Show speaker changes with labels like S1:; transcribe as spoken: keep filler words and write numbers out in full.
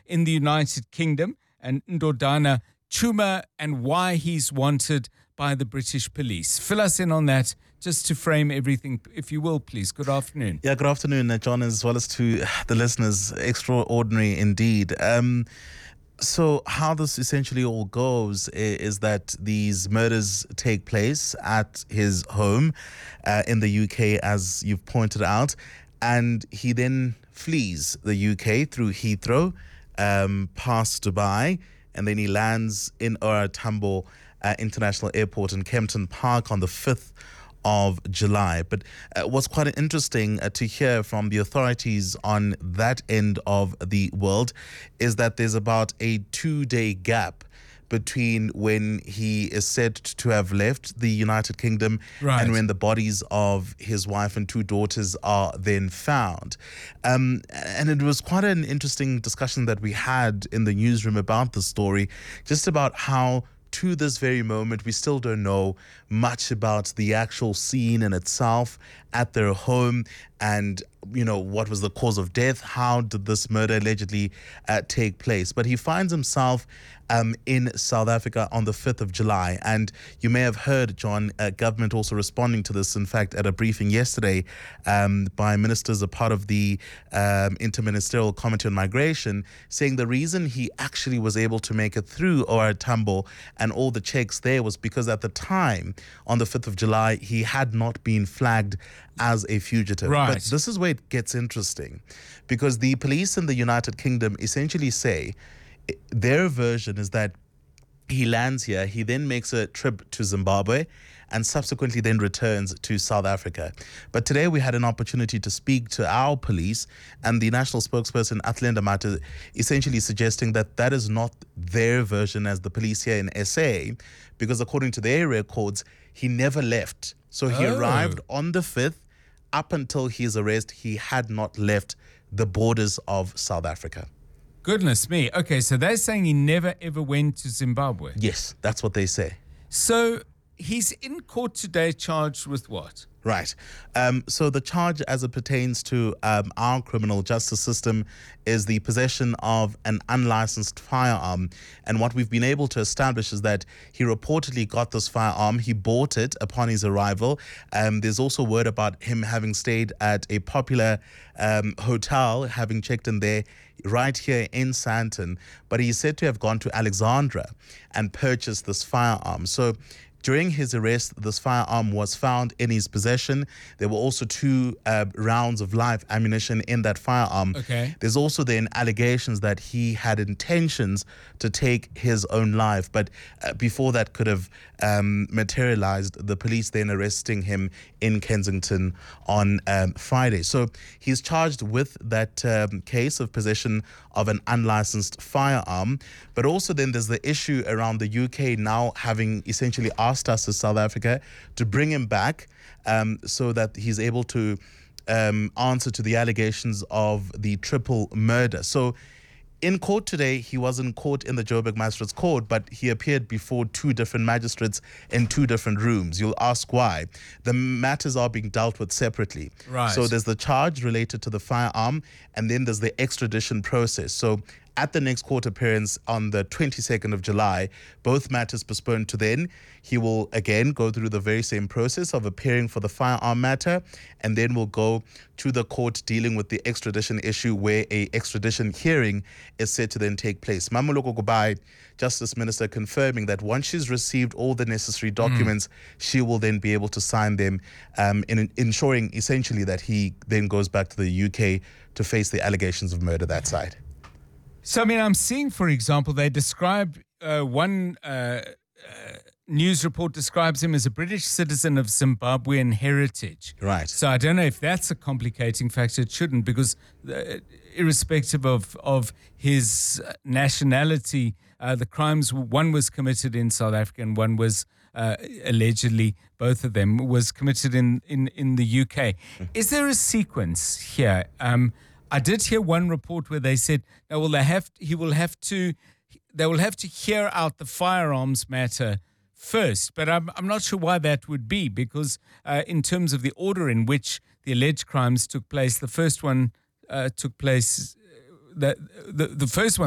S1: in the United Kingdom, and Ndodana Chuma, and why he's wanted by the British police. Fill us in on that, just to frame everything, if you will, please. Good afternoon.
S2: Yeah, good afternoon, uh, John, as well as to the listeners. Extraordinary indeed. Um, so how this essentially all goes is, is that these murders take place at his home uh, in the U K, as you've pointed out, and he then flees the U K through Heathrow, um, past Dubai, and then he lands in Ora Tambo uh, International Airport in Kempton Park on the fifth of July. But uh, what's quite interesting uh, to hear from the authorities on that end of the world is that there's about a two-day gap between when he is said to have left the United Kingdom
S1: Right.
S2: and when the bodies of his wife and two daughters are then found. Um, and it was quite an interesting discussion that we had in the newsroom about the story, just about how to this very moment, we still don't know much about the actual scene in itself at their home and, you know, what was the cause of death? How did this murder allegedly uh, take place? But he finds himself um, in South Africa on the fifth of July. And you may have heard, John, uh, government also responding to this, in fact, at a briefing yesterday um, by ministers, a part of the um, Interministerial Committee on Migration, saying the reason he actually was able to make it through O R Tambo and all the checks there was because at the time, on the fifth of July, he had not been flagged as a fugitive.
S1: Right.
S2: But this is where it gets interesting, because the police in the United Kingdom essentially say their version is that he lands here, he then makes a trip to Zimbabwe and subsequently then returns to South Africa. But today we had an opportunity to speak to our police, and the national spokesperson, Athlenda Mata, essentially suggesting that that is not their version as the police here in S A, because according to their records, he never left. So he
S1: Oh.
S2: arrived on the fifth. Up until his arrest, he had not left the borders of South Africa.
S1: Goodness me. Okay, so they're saying he never ever went to Zimbabwe.
S2: Yes, that's what they say.
S1: So he's in court today charged with what?
S2: Right. Um, so the charge as it pertains to um, our criminal justice system is the possession of an unlicensed firearm. And what we've been able to establish is that he reportedly got this firearm. He bought it upon his arrival. Um, there's also word about him having stayed at a popular um, hotel, having checked in there right here in Sandton. But he's said to have gone to Alexandra and purchased this firearm. So during his arrest, this firearm was found in his possession. There were also two uh, rounds of live ammunition in that firearm.
S1: Okay.
S2: There's also then allegations that he had intentions to take his own life. But uh, before that could have um, materialized, the police then arresting him in Kensington on um, Friday. So he's charged with that um, case of possession of an unlicensed firearm. But also then there's the issue around the U K now having essentially asked us as South Africa to bring him back um, so that he's able to um, answer to the allegations of the triple murder. So in court today, he was in court in the Joburg Magistrates Court, but he appeared before two different magistrates in two different rooms. You'll ask why. The matters are being dealt with separately.
S1: Right.
S2: So there's the charge related to the firearm, and then there's the extradition process. So at the next court appearance on the twenty-second of July, both matters postponed to then, he will again go through the very same process of appearing for the firearm matter, and then will go to the court dealing with the extradition issue, where a extradition hearing is set to then take place. Mamoloko Gobai, Justice Minister, confirming that once she's received all the necessary documents, mm. she will then be able to sign them, um, in ensuring essentially that he then goes back to the U K to face the allegations of murder that side.
S1: So, I mean, I'm seeing, for example, they describe uh, one uh, uh, news report describes him as a British citizen of Zimbabwean heritage.
S2: Right.
S1: So I don't know if that's a complicating factor. It shouldn't, because uh, irrespective of, of his nationality, uh, the crimes, one was committed in South Africa and one was uh, allegedly, both of them, was committed in, in, in the U K. Mm. Is there a sequence here? Um I did hear one report where they said, "No, well, they have. He will have to. They will have to hear out the firearms matter first." But I'm I'm not sure why that would be, because uh, in terms of the order in which the alleged crimes took place, the first one uh, took place. The, the the first one.